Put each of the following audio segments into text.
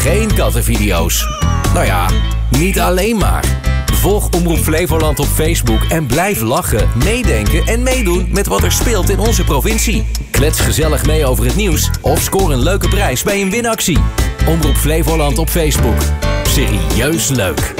Geen kattenvideo's. Nou ja, niet alleen maar. Volg Omroep Flevoland op Facebook en blijf lachen, meedenken en meedoen met wat er speelt in onze provincie. Klets gezellig mee over het nieuws of scoor een leuke prijs bij een winactie. Omroep Flevoland op Facebook. Serieus leuk.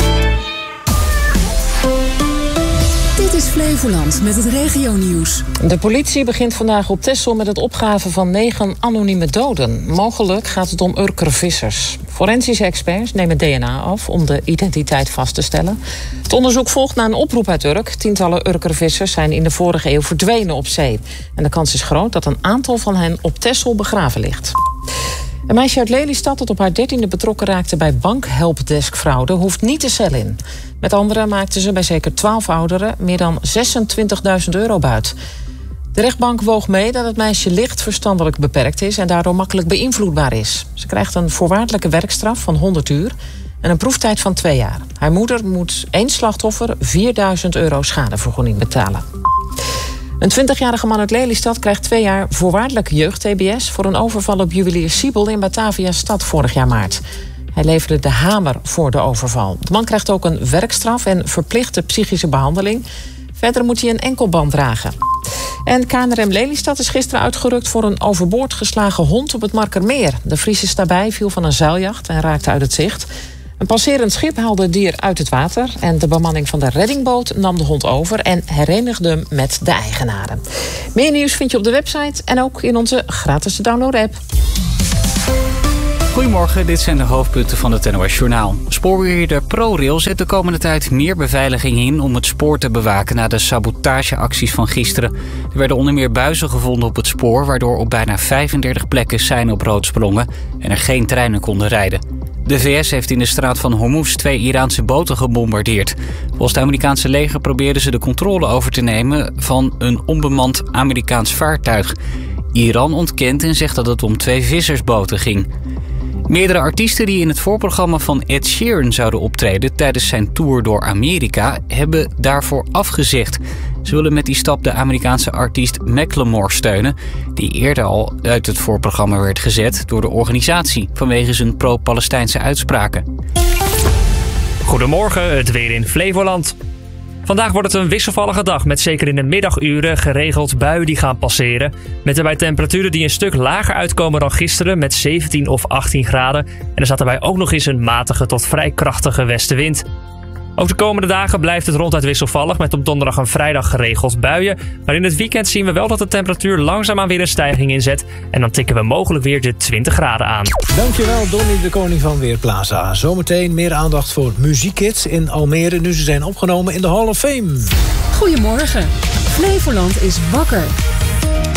Dit is Flevoland met het regionieuws. De politie begint vandaag op Texel met het opgraven van 9 anonieme doden. Mogelijk gaat het om Urker-vissers. Forensische experts nemen DNA af om de identiteit vast te stellen. Het onderzoek volgt na een oproep uit Urk. Tientallen Urker-vissers zijn in de vorige eeuw verdwenen op zee. En de kans is groot dat een aantal van hen op Texel begraven ligt. Een meisje uit Lelystad dat op haar 13e betrokken raakte bij bankhelpdeskfraude hoeft niet de cel in. Met anderen maakten ze bij zeker 12 ouderen meer dan €26.000 buit. De rechtbank woog mee dat het meisje licht verstandelijk beperkt is en daardoor makkelijk beïnvloedbaar is. Ze krijgt een voorwaardelijke werkstraf van 100 uur en een proeftijd van 2 jaar. Haar moeder moet 1 slachtoffer €4.000 schadevergoeding betalen. Een 20-jarige man uit Lelystad krijgt 2 jaar voorwaardelijk jeugd-TBS voor een overval op juwelier Siebel in Batavia-stad vorig jaar maart. Hij leverde de hamer voor de overval. De man krijgt ook een werkstraf en verplichte psychische behandeling. Verder moet hij een enkelband dragen. En KNRM Lelystad is gisteren uitgerukt voor een overboord geslagen hond op het Markermeer. De Friese stabij viel van een zeiljacht en raakte uit het zicht. Een passerend schip haalde het dier uit het water en de bemanning van de reddingboot nam de hond over en herenigde hem met de eigenaren. Meer nieuws vind je op de website en ook in onze gratis download-app. Goedemorgen, dit zijn de hoofdpunten van het NOS Journaal. Spoorbeheerder ProRail zet de komende tijd meer beveiliging in om het spoor te bewaken na de sabotageacties van gisteren. Er werden onder meer buizen gevonden op het spoor, waardoor op bijna 35 plekken seinen op rood sprongen en er geen treinen konden rijden. De VS heeft in de straat van Hormuz 2 Iraanse boten gebombardeerd. Volgens het Amerikaanse leger probeerden ze de controle over te nemen van een onbemand Amerikaans vaartuig. Iran ontkent en zegt dat het om 2 vissersboten ging. Meerdere artiesten die in het voorprogramma van Ed Sheeran zouden optreden tijdens zijn tour door Amerika hebben daarvoor afgezegd. Ze willen met die stap de Amerikaanse artiest Macklemore steunen, die eerder al uit het voorprogramma werd gezet door de organisatie vanwege zijn pro-Palestijnse uitspraken. Goedemorgen, het weer in Flevoland. Vandaag wordt het een wisselvallige dag met zeker in de middaguren geregeld buien die gaan passeren. Met daarbij temperaturen die een stuk lager uitkomen dan gisteren met 17 of 18 graden. En er staat daarbij ook nog eens een matige tot vrij krachtige westenwind. Ook de komende dagen blijft het ronduit wisselvallig met op donderdag en vrijdag geregeld buien. Maar in het weekend zien we wel dat de temperatuur langzaamaan weer een stijging inzet. En dan tikken we mogelijk weer de 20 graden aan. Dankjewel Donnie, de koning van Weerplaza. Zometeen meer aandacht voor muziekkids in Almere. Nu ze zijn opgenomen in de Hall of Fame. Goedemorgen. Flevoland is wakker.